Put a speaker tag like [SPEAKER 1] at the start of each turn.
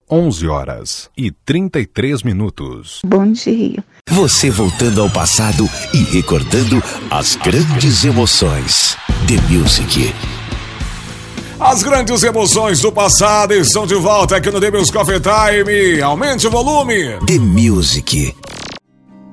[SPEAKER 1] 11h33.
[SPEAKER 2] Bom dia.
[SPEAKER 3] Você voltando ao passado e recordando as grandes emoções. The Music.
[SPEAKER 4] As grandes emoções do passado estão de volta aqui no The Music Coffee Time. Aumente o volume.
[SPEAKER 3] The Music.